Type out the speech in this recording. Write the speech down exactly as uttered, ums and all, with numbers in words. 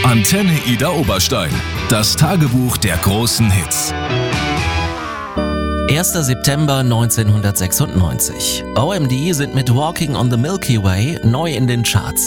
Antenne Ida Oberstein. Das Tagebuch der großen Hits. erster September neunzehnhundertsechsundneunzig. O M D sind mit Walking on the Milky Way neu in den Charts.